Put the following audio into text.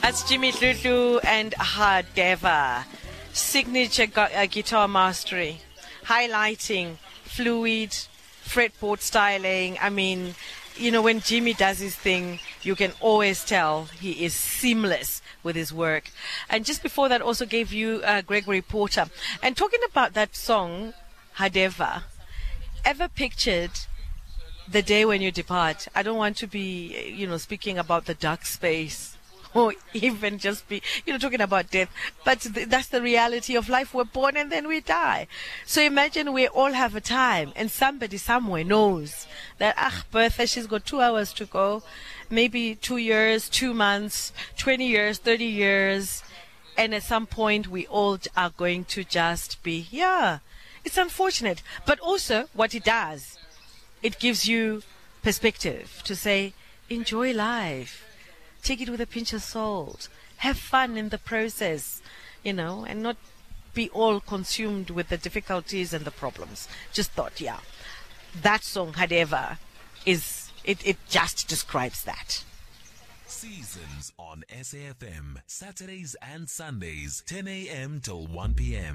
That's Jimmy Lulu and Hadeva. Signature guitar mastery, highlighting, fluid, fretboard styling. I mean, when Jimmy does his thing, you can always tell he is seamless with his work. And just before that, also gave you Gregory Porter. And talking about that song, Hadeva, ever pictured the day when you depart? I don't want to be, speaking about the dark space or even just be, talking about death. But that's the reality of life. We're born and then we die. So imagine we all have a time and somebody somewhere knows that, Bertha, she's got 2 hours to go, maybe 2 years, 2 months, 20 years, 30 years. And at some point we all are going to just be, it's unfortunate. But also what it does, it gives you perspective to say, enjoy life. Take it with a pinch of salt. Have fun in the process, and not be all consumed with the difficulties and the problems. Just thought, that song, Hadeva, it just describes that. Seasons on SAFM, Saturdays and Sundays, 10 a.m. till 1 p.m.